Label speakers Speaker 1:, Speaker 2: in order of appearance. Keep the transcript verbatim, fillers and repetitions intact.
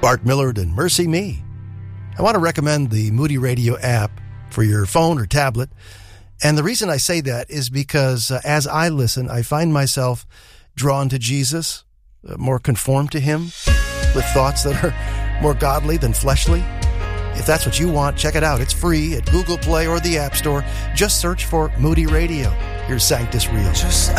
Speaker 1: Bart Millard and Mercy Me. I want to recommend the Moody Radio app for your phone or tablet. And the reason I say that is because uh, as I listen, I find myself drawn to Jesus, uh, more conformed to him, with thoughts that are more godly than fleshly. If that's what you want, check it out. It's free at Google Play or the App Store. Just search for Moody Radio. Here's Sanctus Real. Just